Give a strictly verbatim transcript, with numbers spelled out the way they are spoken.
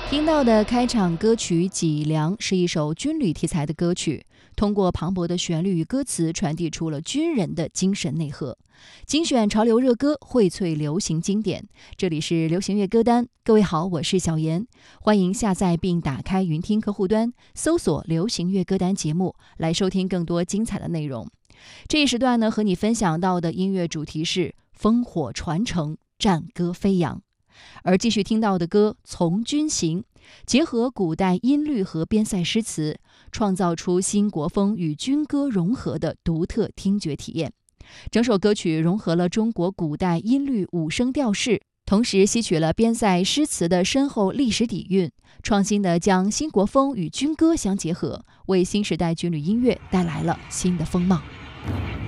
听到的开场歌曲《脊梁》是一首军旅题材的歌曲，通过磅礴的旋律与歌词传递出了军人的精神内核。精选潮流热歌，荟萃流行经典。这里是流行乐歌单，各位好，我是小妍，欢迎下载并打开云听客户端，搜索流行乐歌单节目，来收听更多精彩的内容。这一时段呢，和你分享到的音乐主题是烽火传承，战歌飞扬。而继续听到的歌《从军行》，结合古代音律和边塞诗词，创造出新国风与军歌融合的独特听觉体验。整首歌曲融合了中国古代音律五声调式，同时吸取了边塞诗词的深厚历史底蕴，创新地将新国风与军歌相结合，为新时代军旅音乐带来了新的风貌。